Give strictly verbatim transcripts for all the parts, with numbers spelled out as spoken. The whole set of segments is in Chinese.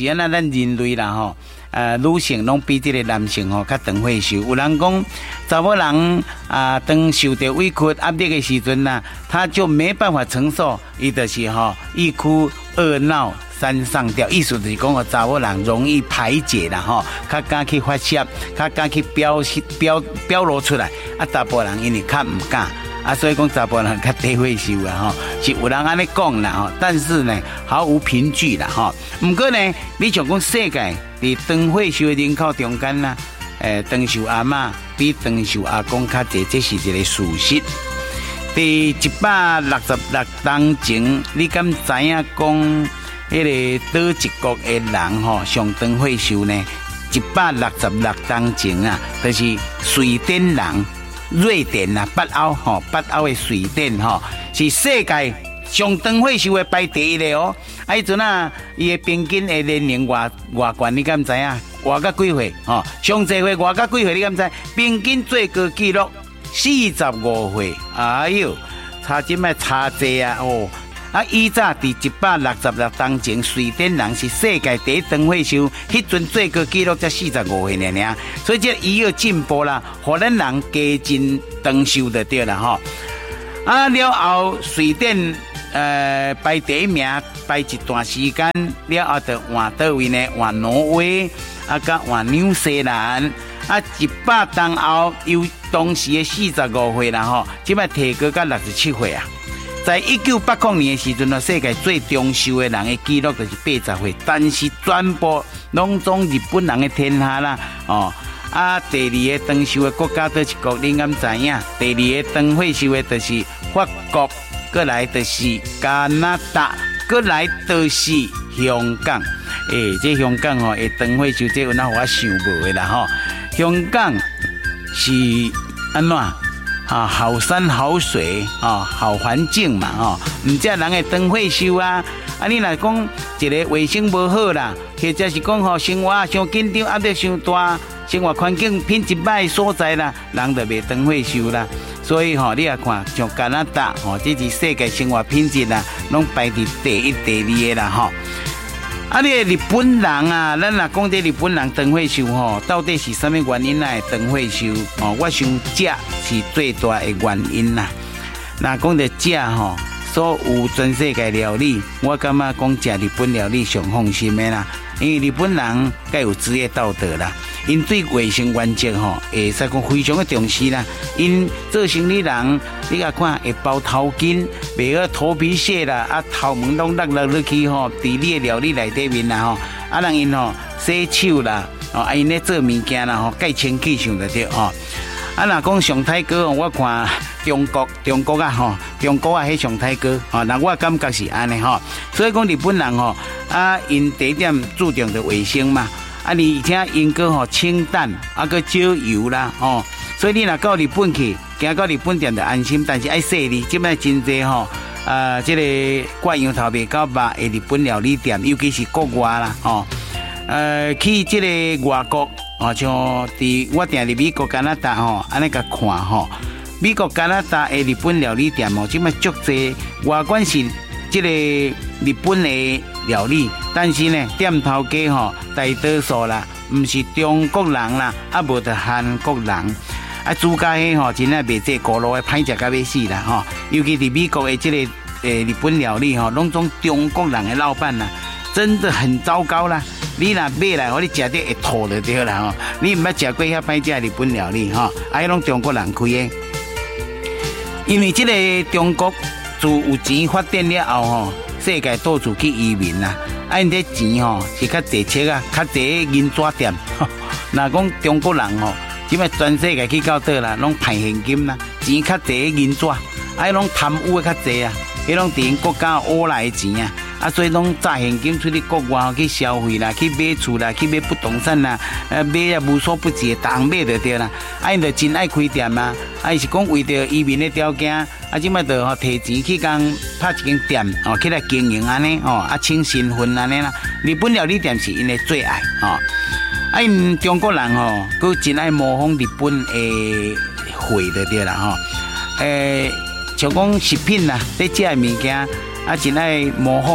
是安那咱人类啦吼，呃，女性拢比这个男性吼较长岁数。有人讲，查某人啊，当受到委屈压力的时阵呐，他就没办法承受，伊就是吼一哭二闹三上吊，意思就是讲，查某人容易排解啦吼，较敢去发泄，较敢去表表表露出来。啊，查甫人因为较唔敢。啊，所以讲查甫人较低岁数啊，吼，是有人安尼讲啦，吼，但是呢，毫无凭据啦，吼。不过呢，你像讲世界伫长岁数的人口中间啦，诶，长寿阿嬷比长寿阿公较侪，这是一个事实。第一百六十六当前，你敢知影讲，迄个倒一国的人吼，上长岁数呢？一百六十六当前啊，就是瑞典人。瑞典啊，北欧吼，北欧的瑞典吼，是世界上长岁数的排第一的哦。啊，迄阵啊，伊的平均的年龄偌偌悬，你敢知影？偌甲几岁？吼，上济岁偌甲几岁？你敢知？平均最高纪录四十五岁。哎呦，差真卖差济啊！哦，啊，以早伫一百六十六当前，瑞典人是世界第一长岁数，迄阵最高纪录才四十五岁尔尔，所以这伊有进步啦，互咱人加进长寿就对啦吼。啊，了后瑞典呃排第一名，排一段时间，了后就换倒位呢？换挪威，啊，甲换纽西兰。啊，一百当后由当时的四十五岁啦吼，即摆提高到六十七岁啊。在一九八零年的时阵呢，世界最长寿的人的纪录就是八十岁，但是全部拢总日本人的天下啦，哦。啊，第二个长寿的国家就是国，你敢知影？第二个长岁寿的就是法国，过来就是加拿大，过来就是香港。诶、欸，这香港吼，会长岁寿，这有哪我想无的啦吼。香港是安怎？啊，好山好水啊，好环境嘛，哦，唔只人会长岁寿啊。啊，你若讲一个卫生无好啦，或者是讲吼生活伤紧张，压力伤大，生活环境品质歹所在啦，人就袂长岁寿啦。所以吼，你也看像加拿大吼，这是世界生活品质啦，拢排伫第一、第二个啦吼。啊，你日本人啊，咱若讲这日本人长岁寿吼，到底是什么原因来长岁寿？哦，我想食是最大的原因啦。那讲到食吼，所有全世界料理，我感觉讲食日本料理上放心的啦，因为日本人该有职业道德啦，因对卫生原则吼，会使讲非常的重视啦。因做生意人，你甲看会包头巾，袂个头皮屑啦，啊头毛拢落落落去吼，伫你的料理内底面啦吼，啊让因吼洗手啦，哦，啊因咧做物件啦吼，盖清气上就对吼。啊，若讲上泰哥，我看中国中国啊吼，中国啊迄上泰哥吼，那我感觉是安尼吼。所以讲日本人吼，啊因第一点注重的卫生嘛。啊，而且因个吼清淡，啊个少油啦，哦，所以你若到日本去，行到日本店就安心，但是爱细腻，即摆真济吼，啊，即、这个挂羊头袂到肉的日本料理店，尤其是国外啦，哦，呃，去即个外国，哦，像伫我定伫美国、加拿大吼，安尼甲看吼，美国、加拿大的日本料理店哦，即摆足济，外观是即个日本的料理。但是呢，店头家吼，大多数啦，唔是中国人啦，啊无得韩国人，啊主家迄吼，真系卖这咕噜的歹食到要死啦吼。尤其伫美国的这个诶日本料理吼，拢种中国人的老板啦，真的很糟糕啦。你若买来，我你食得会吐就对啦吼。你唔捌食过遐歹食日本料理吼，啊迄拢中国人开的。因为这个中国自有钱发展了后吼，世界到处去移民啦。啊，因这钱吼是较地切啊，较济银纸店。若讲中国人吼，即摆全世界去到倒啦，拢派现金啦，钱较济银纸，啊，拢贪污的较济啊，迄拢伫因国家挖来的钱啊，啊，所以拢炸现金出去国外去消费啦，去买厝啦，去买不动产啦，呃，买啊无所不至，逐项买就对啦。啊，因就真爱开店啊，啊，是讲为着移民的条件。啊，即摆就吼摕钱去讲拍一间店哦，起来经营安尼哦，啊，请身份安尼啦。日本料理店是因的最爱哦。啊，因中国人吼，佮真爱模仿日本的会就对啦吼。诶、欸，像讲食品啦，咧食的物件啊，真爱模仿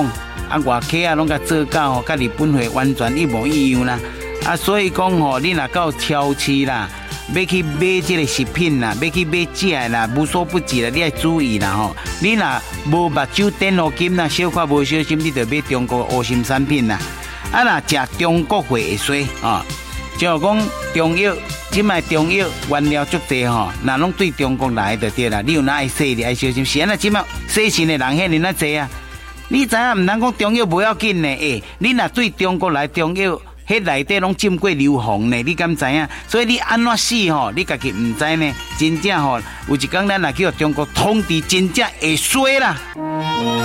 啊外口啊拢甲做到吼，甲日本货完全一模一样啦。啊，所以讲吼，你若到超市啦，要去买这个食品啦，要去买食的啦，无所不至啦，你要注意啦吼。你若无目睭点落金啦，小可无小心，你就买中国乌心产品啦。啊，若食中国货会衰啊，就讲中药，即卖中药原料足济吼，若拢对中国来就对啦。你有哪会洗？你爱小心。是安那即卖洗钱的人遐尼那济啊？你知影毋通讲中药不要紧呢？诶、欸，你若对中国来中药。迄内底拢浸过硫磺呢，你敢知影？所以你安怎死吼，你家己唔知呢？真正吼，有一天咱若去中国统治，真正会衰啦。